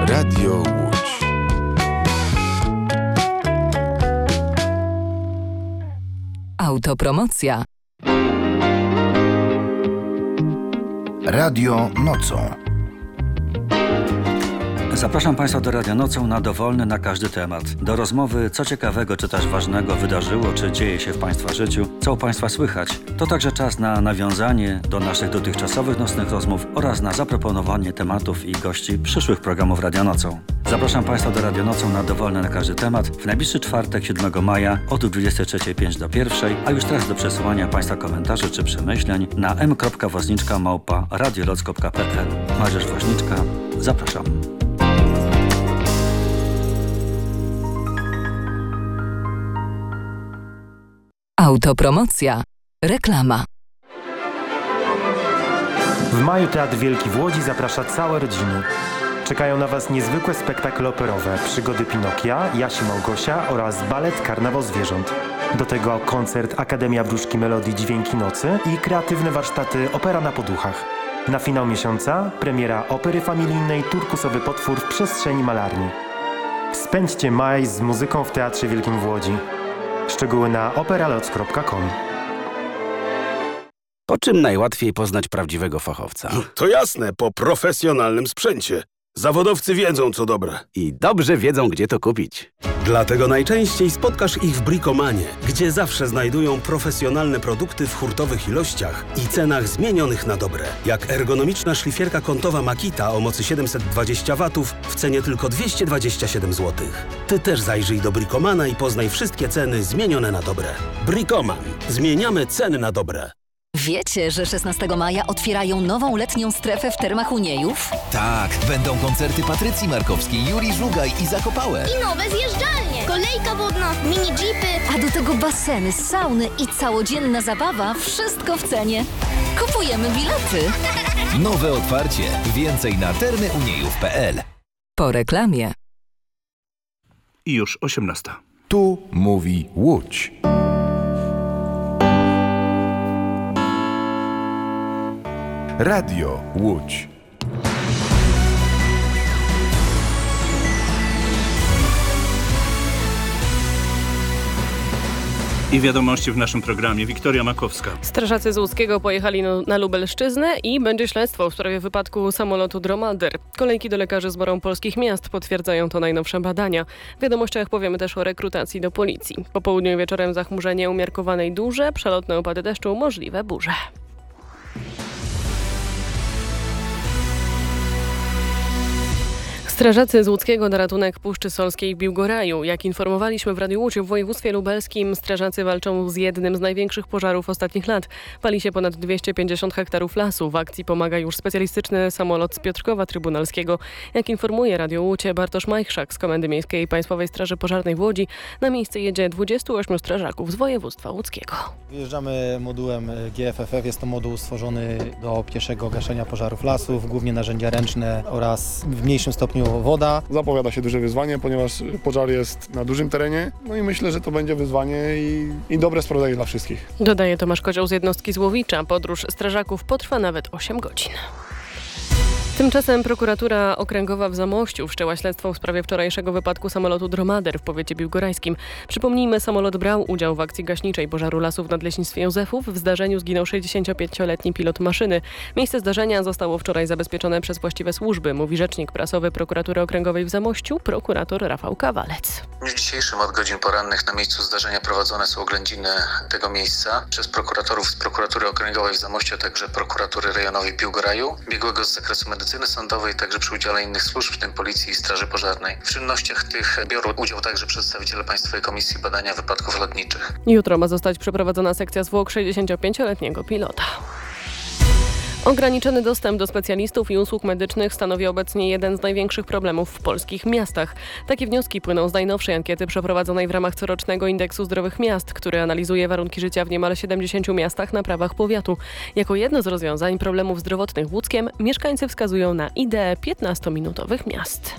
Radio Łódź. Autopromocja. Radio Nocą. Zapraszam Państwa do Radia Nocą na dowolny, na każdy temat. Do rozmowy, co ciekawego czy też ważnego wydarzyło, czy dzieje się w Państwa życiu, co u Państwa słychać. To także czas na nawiązanie do naszych dotychczasowych nocnych rozmów oraz na zaproponowanie tematów i gości przyszłych programów Radia Nocą. Zapraszam Państwa do Radia Nocą na dowolny, na każdy temat w najbliższy czwartek, 7 maja od 23:05 do 1, a już teraz do przesyłania Państwa komentarzy czy przemyśleń na m.woźniczka@radioloc.pl. Mariusz Woźniczka, zapraszam. Autopromocja. Reklama. W maju Teatr Wielki w Łodzi zaprasza całe rodziny. Czekają na Was niezwykłe spektakle operowe, przygody Pinokia, Jasi Małgosia oraz balet Karnawał Zwierząt. Do tego koncert Akademia Wróżki Melodii Dźwięki Nocy i kreatywne warsztaty Opera na Poduchach. Na finał miesiąca premiera opery familijnej Turkusowy potwór w przestrzeni malarni. Spędźcie maj z muzyką w Teatrze Wielkim w Łodzi. Szczegóły na operaloc.com. Po czym najłatwiej poznać prawdziwego fachowca? To jasne, po profesjonalnym sprzęcie. Zawodowcy wiedzą, co dobre. I dobrze wiedzą, gdzie to kupić. Dlatego najczęściej spotkasz ich w Bricomanie, gdzie zawsze znajdują profesjonalne produkty w hurtowych ilościach i cenach zmienionych na dobre. Jak ergonomiczna szlifierka kątowa Makita o mocy 720 W w cenie tylko 227 zł. Ty też zajrzyj do Bricomana i poznaj wszystkie ceny zmienione na dobre. Bricoman. Zmieniamy ceny na dobre. Wiecie, że 16 maja otwierają nową letnią strefę w Termach Uniejów? Tak, będą koncerty Patrycji Markowskiej, Juri Żugaj i Zakopałe. I nowe zjeżdżalnie, kolejka wodna, mini jeepy. A do tego baseny, sauny i całodzienna zabawa, wszystko w cenie. Kupujemy bilety. Nowe otwarcie. Więcej na termyuniejów.pl. Po reklamie. I już 18. Tu mówi Łódź. Radio Łódź. I wiadomości w naszym programie. Wiktoria Makowska. Strażacy z Łódzkiego pojechali na Lubelszczyznę i będzie śledztwo w sprawie wypadku samolotu Dromader. Kolejki do lekarzy z morą polskich miast potwierdzają to najnowsze badania. W wiadomościach powiemy też o rekrutacji do policji. Po południu i wieczorem zachmurzenie umiarkowane i duże, przelotne opady deszczu, możliwe burze. Strażacy z Łódzkiego na ratunek Puszczy Solskiej w Biłgoraju. Jak informowaliśmy w Radiu Łódź, w województwie lubelskim strażacy walczą z jednym z największych pożarów ostatnich lat. Pali się ponad 250 hektarów lasu. W akcji pomaga już specjalistyczny samolot z Piotrkowa Trybunalskiego. Jak informuje Radio Łódź, Bartosz Majchrzak z Komendy Miejskiej Państwowej Straży Pożarnej w Łodzi. Na miejsce jedzie 28 strażaków z województwa łódzkiego. Wyjeżdżamy modułem GFFF. Jest to moduł stworzony do pieszego gaszenia pożarów lasów, głównie narzędzia ręczne oraz w mniejszym stopniu woda. Zapowiada się duże wyzwanie, ponieważ pożar jest na dużym terenie. No i myślę, że to będzie wyzwanie i dobre sprawdzenie dla wszystkich. Dodaje Tomasz Kozioł z jednostki z Łowicza. Podróż strażaków potrwa nawet 8 godzin. Tymczasem prokuratura okręgowa w Zamościu wszczęła śledztwo w sprawie wczorajszego wypadku samolotu Dromader w powiecie biłgorajskim. Przypomnijmy, samolot brał udział w akcji gaśniczej pożaru lasów w Nadleśnictwie Józefów. W zdarzeniu zginął 65-letni pilot maszyny. Miejsce zdarzenia zostało wczoraj zabezpieczone przez właściwe służby, mówi rzecznik prasowy prokuratury okręgowej w Zamościu, prokurator Rafał Kawalec. W dniu dzisiejszym od godzin porannych na miejscu zdarzenia prowadzone są oględziny tego miejsca przez prokuratorów z prokuratury okręgowej w Zamościu, a także prokuratury rejonowej w Biłgoraju, biegłego z zakresu medycyny sądowej, także przy udziale innych służb, w tym Policji i Straży Pożarnej. W czynnościach tych biorą udział także przedstawiciele Państwowej Komisji Badania Wypadków Lotniczych. Jutro ma zostać przeprowadzona sekcja zwłok 65-letniego pilota. Ograniczony dostęp do specjalistów i usług medycznych stanowi obecnie jeden z największych problemów w polskich miastach. Takie wnioski płyną z najnowszej ankiety przeprowadzonej w ramach corocznego Indeksu Zdrowych Miast, który analizuje warunki życia w niemal 70 miastach na prawach powiatu. Jako jedno z rozwiązań problemów zdrowotnych w Łódzkiem mieszkańcy wskazują na ideę 15-minutowych miast.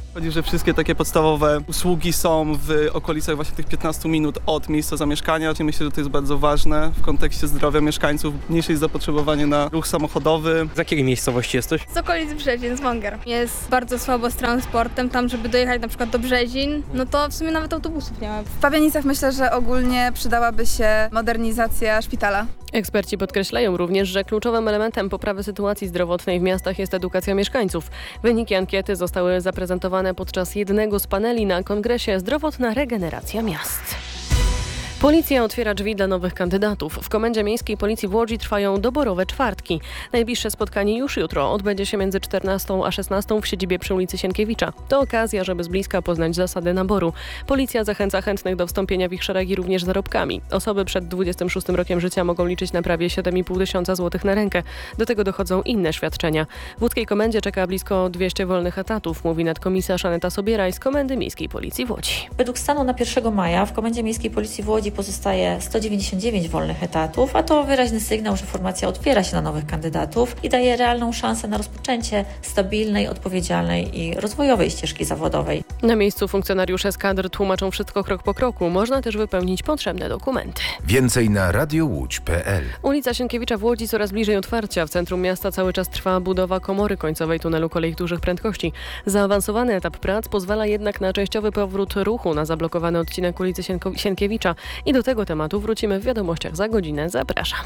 Chodzi, że wszystkie takie podstawowe usługi są w okolicach właśnie tych 15 minut od miejsca zamieszkania. Myślę, że to jest bardzo ważne w kontekście zdrowia mieszkańców. Mniejsze jest zapotrzebowanie na ruch samochodowy. Z jakiej miejscowości jesteś? Z okolic Brzezin, z Wąger. Jest bardzo słabo z transportem. Tam, żeby dojechać na przykład do Brzezin, no to w sumie nawet autobusów nie ma. W Pabianicach myślę, że ogólnie przydałaby się modernizacja szpitala. Eksperci podkreślają również, że kluczowym elementem poprawy sytuacji zdrowotnej w miastach jest edukacja mieszkańców. Wyniki ankiety zostały zaprezentowane podczas jednego z paneli na kongresie Zdrowotna regeneracja miast. Policja otwiera drzwi dla nowych kandydatów. W Komendzie Miejskiej Policji w Łodzi trwają doborowe czwartki. Najbliższe spotkanie już jutro odbędzie się między 14 a 16 w siedzibie przy ulicy Sienkiewicza. To okazja, żeby z bliska poznać zasady naboru. Policja zachęca chętnych do wstąpienia w ich szeregi również zarobkami. Osoby przed 26 rokiem życia mogą liczyć na prawie 7,5 tysiąca złotych na rękę. Do tego dochodzą inne świadczenia. W łódzkiej komendzie czeka blisko 200 wolnych etatów, mówi nadkomisarz Aneta Sobieraj z Komendy Miejskiej Policji w Łodzi. Według stanu na 1 maja w Komendzie Miejskiej Policji w Łodzi pozostaje 199 wolnych etatów, a to wyraźny sygnał, że formacja otwiera się na nowych kandydatów i daje realną szansę na rozpoczęcie stabilnej, odpowiedzialnej i rozwojowej ścieżki zawodowej. Na miejscu funkcjonariusze z kadr tłumaczą wszystko krok po kroku. Można też wypełnić potrzebne dokumenty. Więcej na radiołódź.pl. Ulica Sienkiewicza w Łodzi coraz bliżej otwarcia. W centrum miasta cały czas trwa budowa komory końcowej tunelu kolei dużych prędkości. Zaawansowany etap prac pozwala jednak na częściowy powrót ruchu na zablokowany odcinek ulicy Sienkiewicza. I do tego tematu wrócimy w wiadomościach za godzinę. Zapraszam.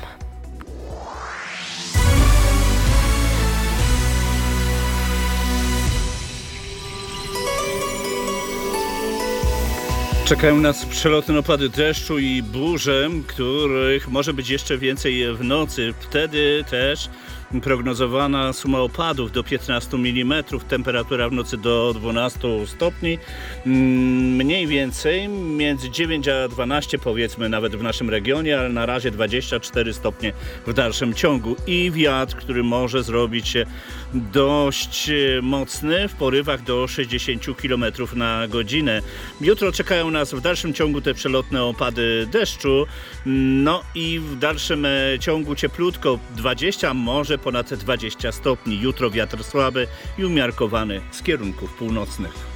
Czekają nas przelotne opady deszczu i burze, których może być jeszcze więcej w nocy. Wtedy też prognozowana suma opadów do 15 mm, temperatura w nocy do 12 stopni, mniej więcej między 9 a 12 powiedzmy nawet w naszym regionie, ale na razie 24 stopnie w dalszym ciągu i wiatr, który może zrobić się dość mocny w porywach do 60 km na godzinę. Jutro czekają nas w dalszym ciągu te przelotne opady deszczu, no i w dalszym ciągu cieplutko 20, może ponad 20 stopni. Jutro wiatr słaby i umiarkowany z kierunków północnych.